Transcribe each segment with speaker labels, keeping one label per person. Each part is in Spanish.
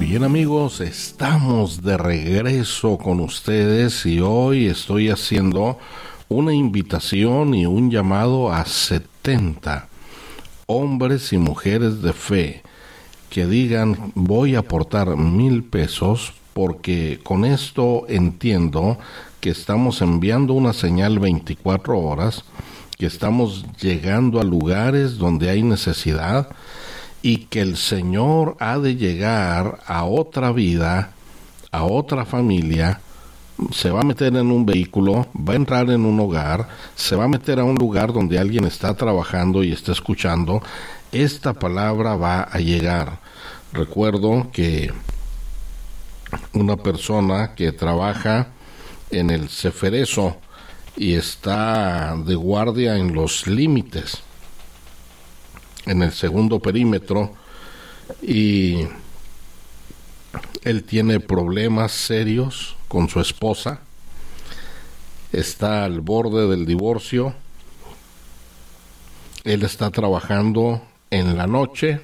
Speaker 1: Bien amigos, estamos de regreso con ustedes y hoy estoy haciendo una invitación y un llamado a 70 hombres y mujeres de fe que digan: voy a aportar 1,000 pesos, porque con esto entiendo que estamos enviando una señal 24 horas, que estamos llegando a lugares donde hay necesidad y que el Señor ha de llegar a otra vida, a otra familia. Se va a meter en un vehículo, va a entrar en un hogar, se va a meter a un lugar donde alguien está trabajando y está escuchando. Esta palabra va a llegar. Recuerdo que una persona que trabaja en el Ceferezo y está de guardia en los límites, en el segundo perímetro, y él tiene problemas serios con su esposa, está al borde del divorcio, él está trabajando en la noche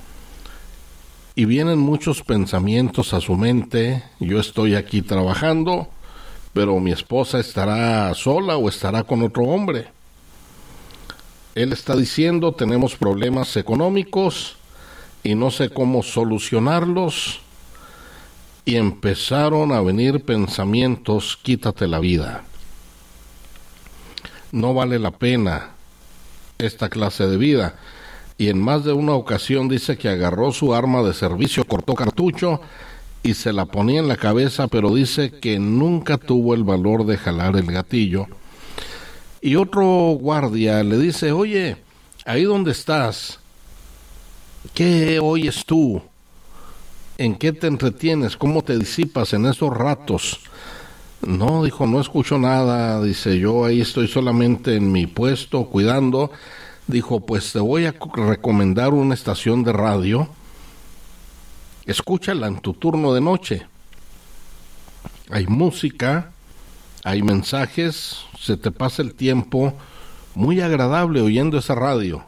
Speaker 1: y vienen muchos pensamientos a su mente: yo estoy aquí trabajando, pero mi esposa estará sola o estará con otro hombre. Él está diciendo: tenemos problemas económicos y no sé cómo solucionarlos. Y empezaron a venir pensamientos: quítate la vida. No vale la pena esta clase de vida. Y en más de una ocasión dice que agarró su arma de servicio, cortó cartucho y se la ponía en la cabeza, pero dice que nunca tuvo el valor de jalar el gatillo. Y otro guardia le dice: oye, ahí donde estás, ¿qué oyes tú? ¿En qué te entretienes? ¿Cómo te disipas en esos ratos? No, dijo, no escucho nada. Dice, yo ahí estoy solamente en mi puesto cuidando. Dijo, pues te voy a recomendar una estación de radio. Escúchala en tu turno de noche. Hay música, hay mensajes, se te pasa el tiempo muy agradable oyendo esa radio.